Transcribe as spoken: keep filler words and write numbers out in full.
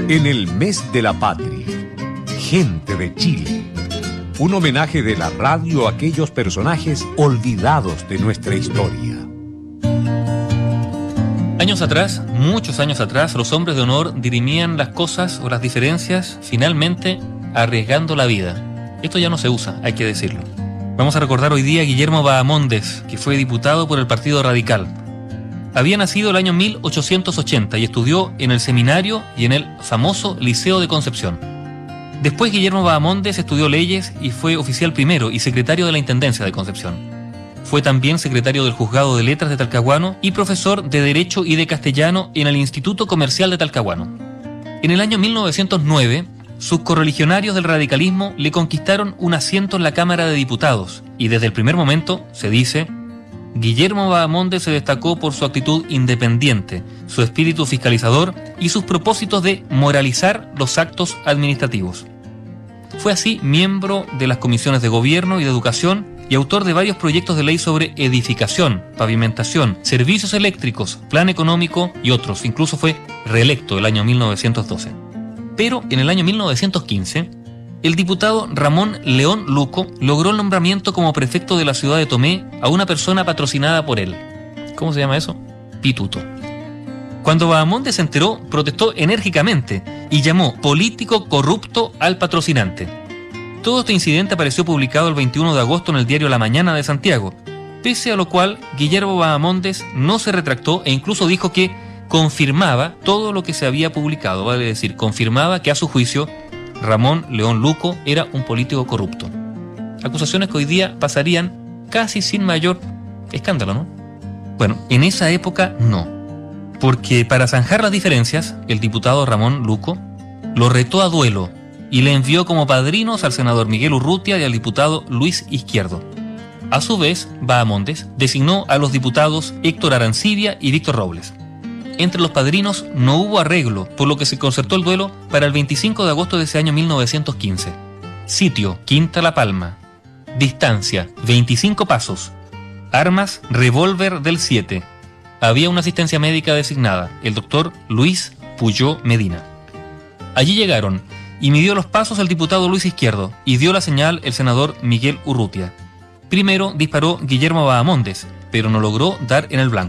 En el mes de la patria, gente de Chile. Un homenaje de la radio a aquellos personajes olvidados de nuestra historia. Años atrás, muchos años atrás, los hombres de honor dirimían las cosas o las diferencias, finalmente arriesgando la vida. Esto ya no se usa, hay que decirlo. Vamos a recordar hoy día a Guillermo Bahamondes, que fue diputado por el Partido Radical. Había nacido el año mil ochocientos ochenta y estudió en el seminario y en el famoso Liceo de Concepción. Después Guillermo Bahamondes estudió leyes y fue oficial primero y secretario de la Intendencia de Concepción. Fue también secretario del Juzgado de Letras de Talcahuano y profesor de Derecho y de Castellano en el Instituto Comercial de Talcahuano. En el año mil novecientos nueve, sus correligionarios del radicalismo le conquistaron un asiento en la Cámara de Diputados y desde el primer momento, se dice, Guillermo Bahamondes se destacó por su actitud independiente, su espíritu fiscalizador y sus propósitos de moralizar los actos administrativos. Fue así miembro de las comisiones de Gobierno y de Educación y autor de varios proyectos de ley sobre edificación, pavimentación, servicios eléctricos, plan económico y otros. Incluso fue reelecto el año mil novecientos doce. Pero en el año mil novecientos quince, el diputado Ramón León Luco logró el nombramiento como prefecto de la ciudad de Tomé a una persona patrocinada por él. ¿Cómo se llama eso? Pituto. Cuando Bahamondes se enteró, protestó enérgicamente y llamó político corrupto al patrocinante. Todo este incidente apareció publicado el veintiuno de agosto en el diario La Mañana de Santiago, pese a lo cual Guillermo Bahamondes no se retractó e incluso dijo que confirmaba todo lo que se había publicado, vale decir, confirmaba que a su juicio Ramón León Luco era un político corrupto. Acusaciones que hoy día pasarían casi sin mayor escándalo, ¿no? Bueno, en esa época no, porque para zanjar las diferencias, el diputado Ramón Luco lo retó a duelo y le envió como padrinos al senador Miguel Urrutia y al diputado Luis Izquierdo. A su vez, Bahamondes designó a los diputados Héctor Arancibia y Víctor Robles. Entre los padrinos no hubo arreglo, por lo que se concertó el duelo para el veinticinco de agosto de ese año mil novecientos quince. Sitio, Quinta La Palma. Distancia, veinticinco pasos. Armas, revólver del siete. Había una asistencia médica designada, el doctor Luis Puyó Medina. Allí llegaron y midió los pasos el diputado Luis Izquierdo y dio la señal el senador Miguel Urrutia. Primero disparó Guillermo Bahamondes, pero no logró dar en el blanco.